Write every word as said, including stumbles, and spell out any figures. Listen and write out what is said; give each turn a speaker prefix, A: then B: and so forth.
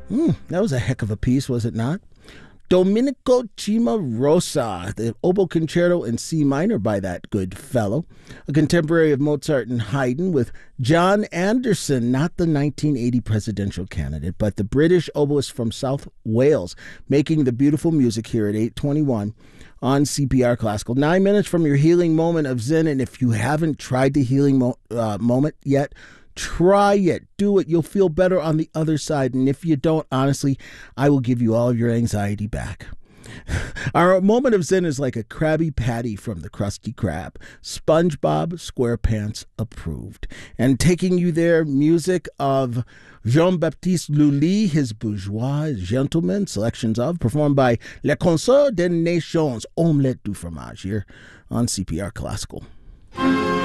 A: Mm, that was a heck of a piece, was it not? Domenico Cimarosa, the oboe concerto in C minor by that good fellow, a contemporary of Mozart and Haydn, with John Anderson, not the nineteen eighty presidential candidate, but the British oboist from South Wales, making the beautiful music here at eight twenty-one on C P R Classical. Nine minutes from your healing moment of Zen, and if you haven't tried the healing mo- uh, moment yet, try it. Do it. You'll feel better on the other side. And if you don't, honestly, I will give you all of your anxiety back. Our moment of Zen is like a Krabby Patty from the Krusty Krab. SpongeBob SquarePants approved. And taking you there, music of Jean-Baptiste Lully, his bourgeois gentlemen, selections of, performed by Le Concert des Nations, Omelette du Fromage, here on C P R Classical.